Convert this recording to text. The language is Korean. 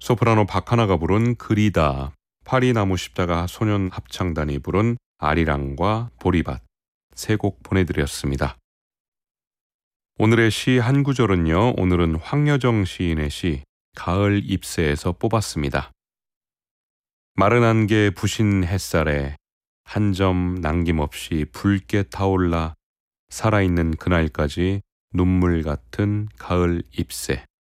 소프라노 박하나가 부른 그리다, 파리나무 십자가 소년 합창단이 부른 아리랑과 보리밭 세 곡 보내드렸습니다. 오늘의 시 한 구절은요, 오늘은 황여정 시인의 시 가을 잎새에서 뽑았습니다. 마른 안개 부신 햇살에 한 점 남김없이 붉게 타올라 살아있는 그날까지 눈물 같은 가을 잎새.